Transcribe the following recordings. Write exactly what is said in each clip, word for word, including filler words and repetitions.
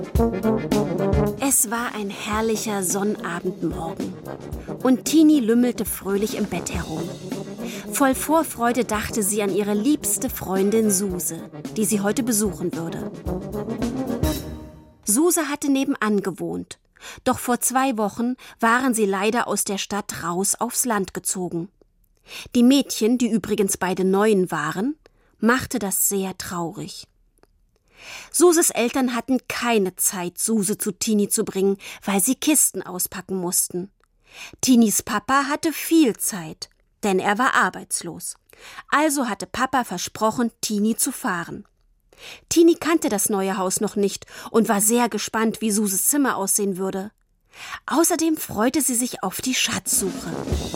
Es war ein herrlicher Sonnabendmorgen und Tini lümmelte fröhlich im Bett herum. Voll Vorfreude dachte sie an ihre liebste Freundin Suse, die sie heute besuchen würde. Suse hatte nebenan gewohnt, doch vor zwei Wochen waren sie leider aus der Stadt raus aufs Land gezogen. Die Mädchen, die übrigens beide Neuen waren, machte das sehr traurig. Suses Eltern hatten keine Zeit, Suse zu Tini zu bringen, weil sie Kisten auspacken mussten. Tinis Papa hatte viel Zeit, denn er war arbeitslos. Also hatte Papa versprochen, Tini zu fahren. Tini kannte das neue Haus noch nicht und war sehr gespannt, wie Suses Zimmer aussehen würde. Außerdem freute sie sich auf die Schatzsuche.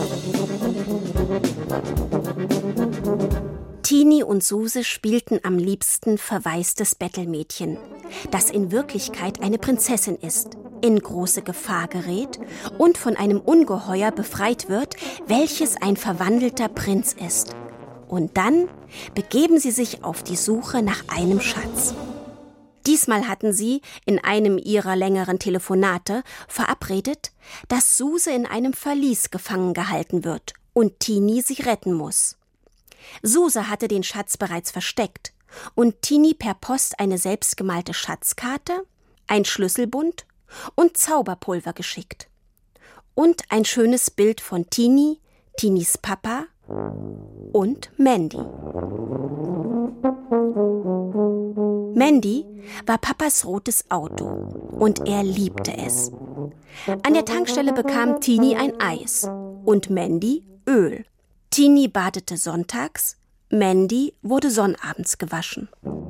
Tini und Suse spielten am liebsten verwaistes Bettelmädchen, das in Wirklichkeit eine Prinzessin ist, in große Gefahr gerät und von einem Ungeheuer befreit wird, welches ein verwandelter Prinz ist. Und dann begeben sie sich auf die Suche nach einem Schatz. Diesmal hatten sie in einem ihrer längeren Telefonate verabredet, dass Suse in einem Verlies gefangen gehalten wird und Tini sie retten muss. Suse hatte den Schatz bereits versteckt und Tini per Post eine selbstgemalte Schatzkarte, ein Schlüsselbund und Zauberpulver geschickt. Und ein schönes Bild von Tini, Tinis Papa und Mandy. Mandy war Papas rotes Auto und er liebte es. An der Tankstelle bekam Tini ein Eis und Mandy Öl. Tini badete sonntags, Mandy wurde sonnabends gewaschen.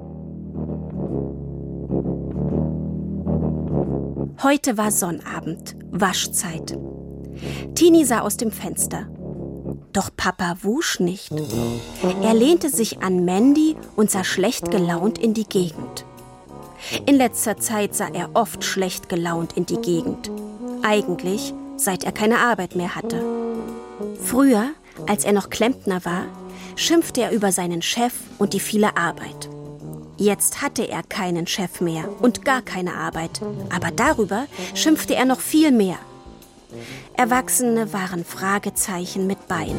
Heute war Sonnabend, Waschzeit. Tini sah aus dem Fenster. Doch Papa wusch nicht. Er lehnte sich an Mandy und sah schlecht gelaunt in die Gegend. In letzter Zeit sah er oft schlecht gelaunt in die Gegend. Eigentlich, seit er keine Arbeit mehr hatte. Früher, als er noch Klempner war, schimpfte er über seinen Chef und die viele Arbeit. Jetzt hatte er keinen Chef mehr und gar keine Arbeit. Aber darüber schimpfte er noch viel mehr. Erwachsene waren Fragezeichen mit Beinen.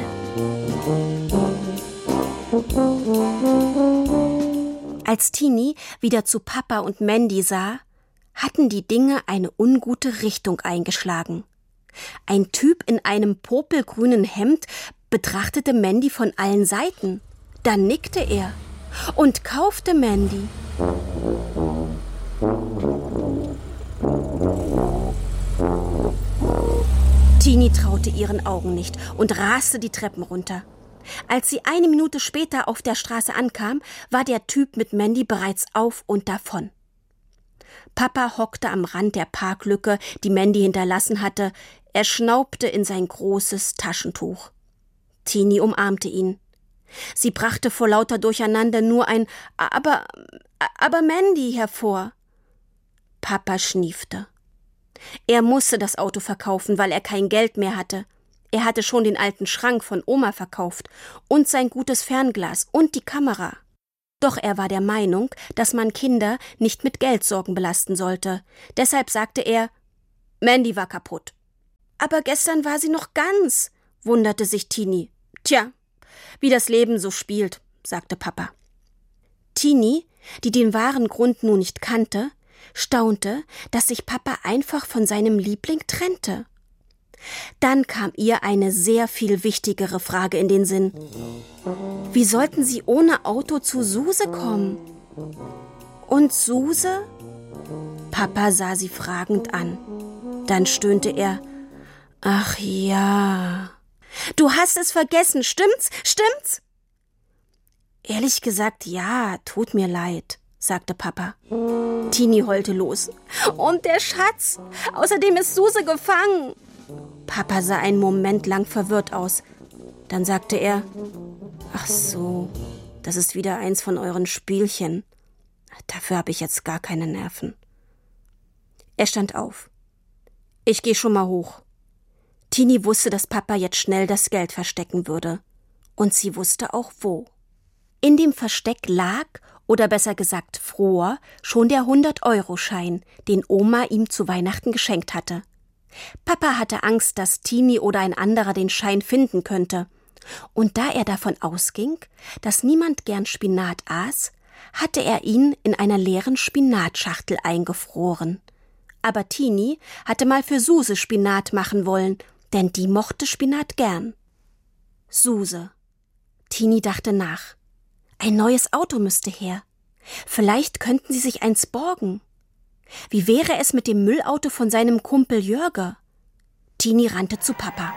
Als Tini wieder zu Papa und Mandy sah, hatten die Dinge eine ungute Richtung eingeschlagen. Ein Typ in einem popelgrünen Hemd betrachtete Mandy von allen Seiten. Dann nickte er und kaufte Mandy. Tini traute ihren Augen nicht und raste die Treppen runter. Als sie eine Minute später auf der Straße ankam, war der Typ mit Mandy bereits auf und davon. Papa hockte am Rand der Parklücke, die Mandy hinterlassen hatte. Er schnaubte in sein großes Taschentuch. Tini umarmte ihn. Sie brachte vor lauter Durcheinander nur ein »Aber, aber Mandy« hervor. Papa schniefte. Er musste das Auto verkaufen, weil er kein Geld mehr hatte. Er hatte schon den alten Schrank von Oma verkauft und sein gutes Fernglas und die Kamera. Doch er war der Meinung, dass man Kinder nicht mit Geldsorgen belasten sollte. Deshalb sagte er, Mandy war kaputt. Aber gestern war sie noch ganz, wunderte sich Tini. Tja, wie das Leben so spielt, sagte Papa. Tini, die den wahren Grund nun nicht kannte, staunte, dass sich Papa einfach von seinem Liebling trennte. Dann kam ihr eine sehr viel wichtigere Frage in den Sinn. Wie sollten sie ohne Auto zu Suse kommen? Und Suse? Papa sah sie fragend an. Dann stöhnte er, »Ach ja, du hast es vergessen, stimmt's, stimmt's?« »Ehrlich gesagt, ja, tut mir leid«, sagte Papa. Tini heulte los. »Und der Schatz? Außerdem ist Suse gefangen.« Papa sah einen Moment lang verwirrt aus. Dann sagte er, »Ach so, das ist wieder eins von euren Spielchen. Dafür habe ich jetzt gar keine Nerven.« Er stand auf. »Ich gehe schon mal hoch.« Tini wusste, dass Papa jetzt schnell das Geld verstecken würde. Und sie wusste auch wo. In dem Versteck lag Oder besser gesagt fror, schon der hundert-Euro-Schein, den Oma ihm zu Weihnachten geschenkt hatte. Papa hatte Angst, dass Tini oder ein anderer den Schein finden könnte. Und da er davon ausging, dass niemand gern Spinat aß, hatte er ihn in einer leeren Spinatschachtel eingefroren. Aber Tini hatte mal für Suse Spinat machen wollen, denn die mochte Spinat gern. Suse. Tini dachte nach. Ein neues Auto müsste her. Vielleicht könnten sie sich eins borgen. Wie wäre es mit dem Müllauto von seinem Kumpel Jörger? Tini rannte zu Papa.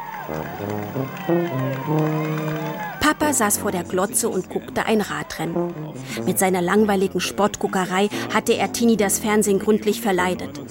Papa saß vor der Glotze und guckte ein Radrennen. Mit seiner langweiligen Sportguckerei hatte er Tini das Fernsehen gründlich verleidet.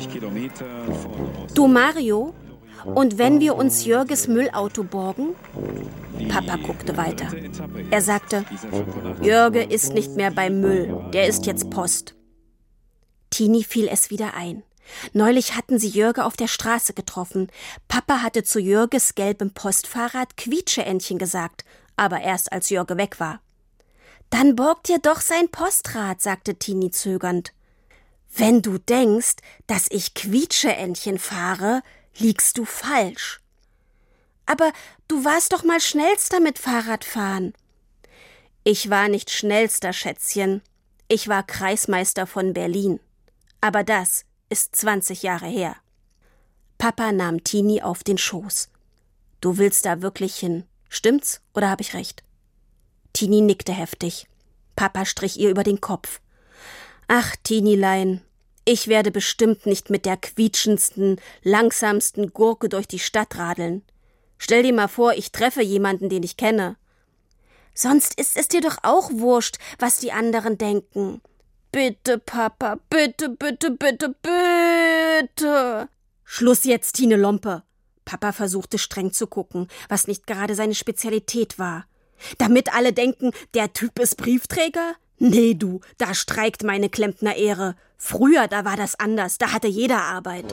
Du Mario, und wenn wir uns Jörges Müllauto borgen? Papa guckte weiter. Er sagte, Jörge ist nicht mehr beim Müll, der ist jetzt Post. Tini fiel es wieder ein. Neulich hatten sie Jörge auf der Straße getroffen. Papa hatte zu Jörges gelbem Postfahrrad Quietscheentchen gesagt, aber erst als Jörge weg war. Dann borgt dir doch sein Postrad, sagte Tini zögernd. Wenn du denkst, dass ich Quietscheentchen fahre, liegst du falsch. Aber du warst doch mal Schnellster mit Fahrradfahren. Ich war nicht Schnellster, Schätzchen. Ich war Kreismeister von Berlin. Aber das ist zwanzig Jahre her. Papa nahm Tini auf den Schoß. Du willst da wirklich hin, stimmt's oder hab ich recht? Tini nickte heftig. Papa strich ihr über den Kopf. Ach, Tinilein, ich werde bestimmt nicht mit der quietschendsten, langsamsten Gurke durch die Stadt radeln. Stell dir mal vor, ich treffe jemanden, den ich kenne. Sonst ist es dir doch auch wurscht, was die anderen denken. Bitte, Papa, bitte, bitte, bitte, bitte. Schluss jetzt, Tine Lompe. Papa versuchte streng zu gucken, was nicht gerade seine Spezialität war. Damit alle denken, der Typ ist Briefträger? Nee, du, da streikt meine Klempner-Ehre. Früher, da war das anders, da hatte jeder Arbeit.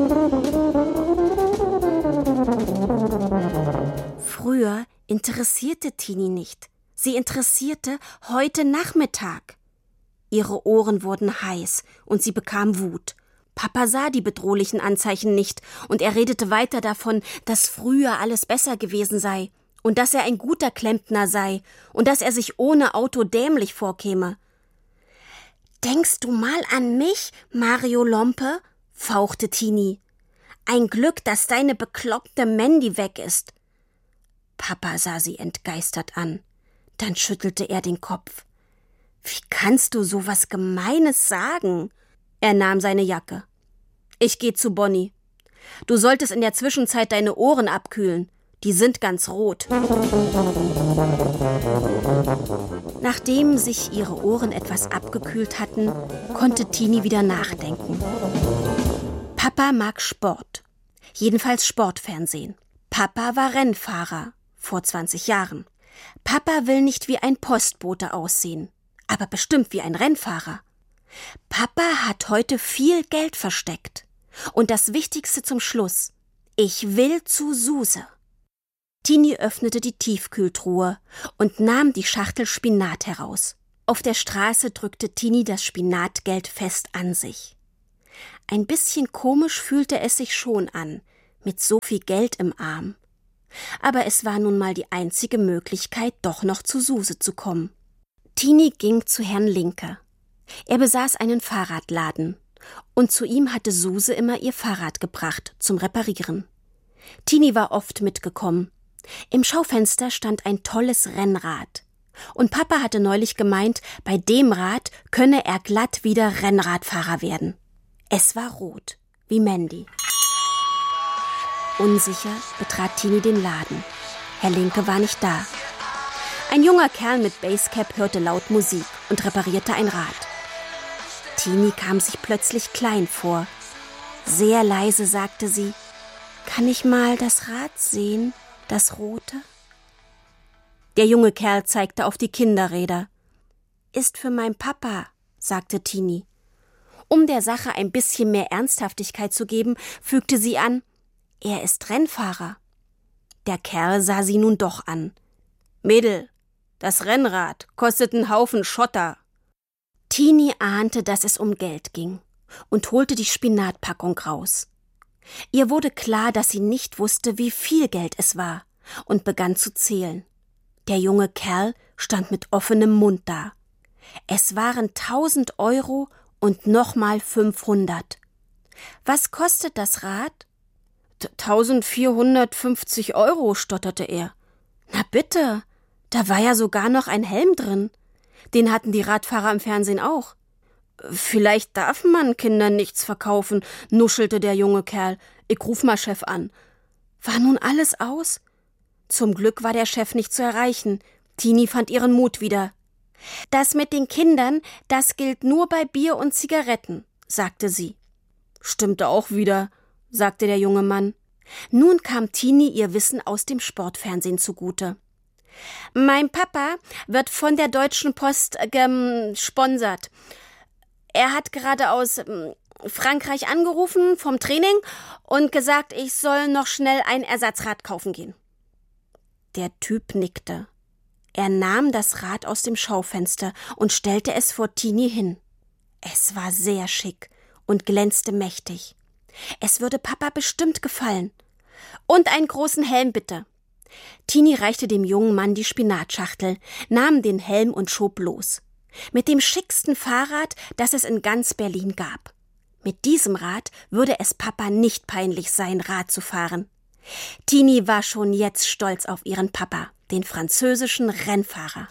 Früher interessierte Tini nicht. Sie interessierte heute Nachmittag. Ihre Ohren wurden heiß und sie bekam Wut. Papa sah die bedrohlichen Anzeichen nicht und er redete weiter davon, dass früher alles besser gewesen sei und dass er ein guter Klempner sei und dass er sich ohne Auto dämlich vorkäme. »Denkst du mal an mich, Mario Lompe?« fauchte Tini. »Ein Glück, dass deine bekloppte Mandy weg ist.« Papa sah sie entgeistert an. Dann schüttelte er den Kopf. »Wie kannst du so was Gemeines sagen?« Er nahm seine Jacke. »Ich geh zu Bonnie. Du solltest in der Zwischenzeit deine Ohren abkühlen. Die sind ganz rot.« Nachdem sich ihre Ohren etwas abgekühlt hatten, konnte Tini wieder nachdenken. Papa mag Sport. Jedenfalls Sportfernsehen. Papa war Rennfahrer. Vor zwanzig Jahren. Papa will nicht wie ein Postbote aussehen. Aber bestimmt wie ein Rennfahrer. Papa hat heute viel Geld versteckt. Und das Wichtigste zum Schluss. Ich will zu Suse. Tini öffnete die Tiefkühltruhe und nahm die Schachtel Spinat heraus. Auf der Straße drückte Tini das Spinatgeld fest an sich. Ein bisschen komisch fühlte es sich schon an, mit so viel Geld im Arm. Aber es war nun mal die einzige Möglichkeit, doch noch zu Suse zu kommen. Tini ging zu Herrn Linke. Er besaß einen Fahrradladen und zu ihm hatte Suse immer ihr Fahrrad gebracht zum Reparieren. Tini war oft mitgekommen. Im Schaufenster stand ein tolles Rennrad. Und Papa hatte neulich gemeint, bei dem Rad könne er glatt wieder Rennradfahrer werden. Es war rot, wie Mandy. Unsicher betrat Tini den Laden. Herr Linke war nicht da. Ein junger Kerl mit Basecap hörte laut Musik und reparierte ein Rad. Tini kam sich plötzlich klein vor. Sehr leise sagte sie, »Kann ich mal das Rad sehen, das rote?« Der junge Kerl zeigte auf die Kinderräder. »Ist für mein Papa«, sagte Tini. Um der Sache ein bisschen mehr Ernsthaftigkeit zu geben, fügte sie an, »Er ist Rennfahrer.« Der Kerl sah sie nun doch an. »Mädel, das Rennrad kostet einen Haufen Schotter.« Tini ahnte, dass es um Geld ging und holte die Spinatpackung raus. Ihr wurde klar, dass sie nicht wusste, wie viel Geld es war, und begann zu zählen. Der junge Kerl stand mit offenem Mund da. Es waren tausend Euro und nochmal fünfhundert. Was kostet das Rad? Tausendvierhundertfünfzig Euro, stotterte er. Na bitte, da war ja sogar noch ein Helm drin. Den hatten die Radfahrer im Fernsehen auch. Vielleicht darf man Kindern nichts verkaufen, nuschelte der junge Kerl. Ich ruf mal Chef an. War nun alles aus? Zum Glück war der Chef nicht zu erreichen. Tini fand ihren Mut wieder. Das mit den Kindern, das gilt nur bei Bier und Zigaretten, sagte sie. Stimmte auch wieder, sagte der junge Mann. Nun kam Tini ihr Wissen aus dem Sportfernsehen zugute. Mein Papa wird von der Deutschen Post gesponsert. Er hat gerade aus ähm, Frankreich angerufen vom Training und gesagt, ich soll noch schnell ein Ersatzrad kaufen gehen. Der Typ nickte. Er nahm das Rad aus dem Schaufenster und stellte es vor Tini hin. Es war sehr schick und glänzte mächtig. Es würde Papa bestimmt gefallen. Und einen großen Helm bitte. Tini reichte dem jungen Mann die Spinatschachtel, nahm den Helm und schob los. Mit dem schicksten Fahrrad, das es in ganz Berlin gab. Mit diesem Rad würde es Papa nicht peinlich sein, Rad zu fahren. Tini war schon jetzt stolz auf ihren Papa, den französischen Rennfahrer.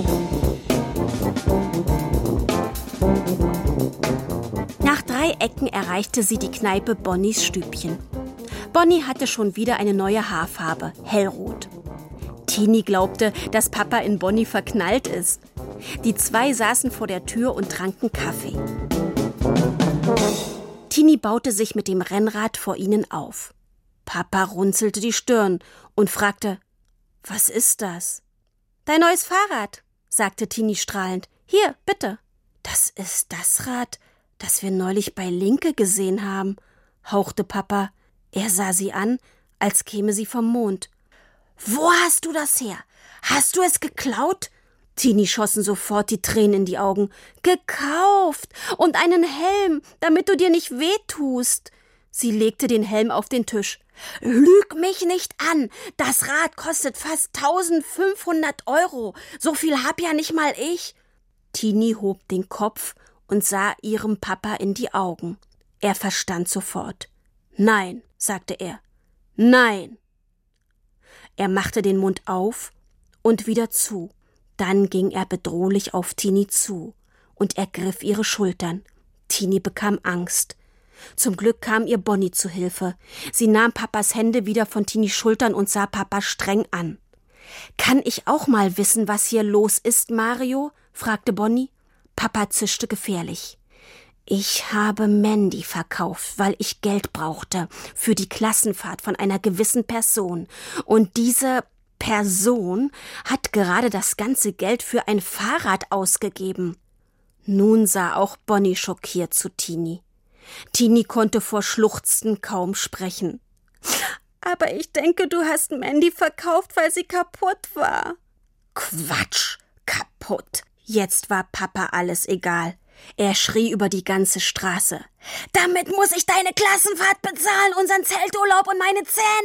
Nach drei Ecken erreichte sie die Kneipe Bonnies Stübchen. Bonnie hatte schon wieder eine neue Haarfarbe, hellrot. Tini glaubte, dass Papa in Bonnie verknallt ist. Die zwei saßen vor der Tür und tranken Kaffee. Tini baute sich mit dem Rennrad vor ihnen auf. Papa runzelte die Stirn und fragte, »Was ist das?« »Dein neues Fahrrad«, sagte Tini strahlend. »Hier, bitte.« »Das ist das Rad, das wir neulich bei Linke gesehen haben«, hauchte Papa. Er sah sie an, als käme sie vom Mond. »Wo hast du das her? Hast du es geklaut?« Tini schossen sofort die Tränen in die Augen. »Gekauft! Und einen Helm, damit du dir nicht wehtust!« Sie legte den Helm auf den Tisch. »Lüg mich nicht an! Das Rad kostet fast tausendfünfhundert Euro. So viel hab ja nicht mal ich!« Tini hob den Kopf und sah ihrem Papa in die Augen. Er verstand sofort. »Nein«, sagte er. »Nein!« Er machte den Mund auf und wieder zu. Dann ging er bedrohlich auf Tini zu und ergriff ihre Schultern. Tini bekam Angst. Zum Glück kam ihr Bonnie zu Hilfe. Sie nahm Papas Hände wieder von Tinis Schultern und sah Papa streng an. »Kann ich auch mal wissen, was hier los ist, Mario?« fragte Bonnie. Papa zischte gefährlich. »Ich habe Mandy verkauft, weil ich Geld brauchte für die Klassenfahrt von einer gewissen Person. Und diese Person hat gerade das ganze Geld für ein Fahrrad ausgegeben.« Nun sah auch Bonnie schockiert zu Tini. Tini konnte vor Schluchzen kaum sprechen. »Aber ich denke, du hast Mandy verkauft, weil sie kaputt war.« »Quatsch, kaputt!« Jetzt war Papa alles egal. Er schrie über die ganze Straße. »Damit muss ich deine Klassenfahrt bezahlen, unseren Zelturlaub und meine Zähne!«